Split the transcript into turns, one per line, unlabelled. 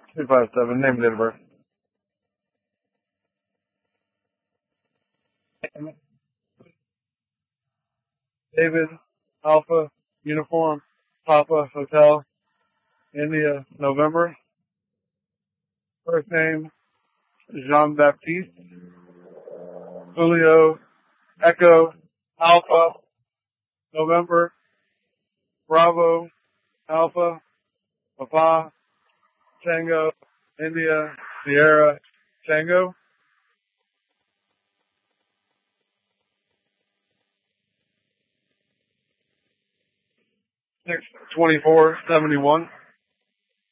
257. Name and date of birth. David Alpha Uniform Papa Hotel India November. First name Jean Baptiste. Julio Echo Alpha November Bravo Alpha Papa Tango India Sierra Tango. Next 2471.